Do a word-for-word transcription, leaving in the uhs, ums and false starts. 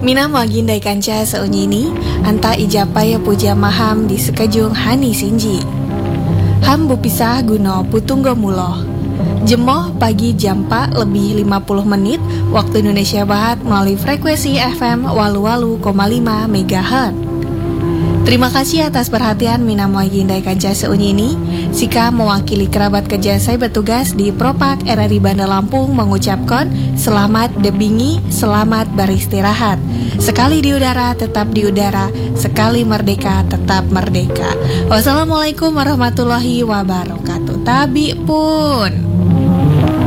Mina magindai kanca saunyini, anta ijapaya puja maham di sekejung hani sinji. Ham bupisah guno putunggo muloh. Jemoh pagi jam empat lebih lima puluh menit waktu Indonesia Barat melalui frekuensi F M walu-walu koma lima megahertz. Terima kasih atas perhatian Mina magindai kanca saunyini. Sika mewakili kerabat kerja saya bertugas di Propak R R I Bandar Lampung mengucapkan selamat debingi, selamat beristirahat. Sekali di udara, tetap di udara. Sekali merdeka, tetap merdeka. Wassalamualaikum warahmatullahi wabarakatuh. Tabi pun.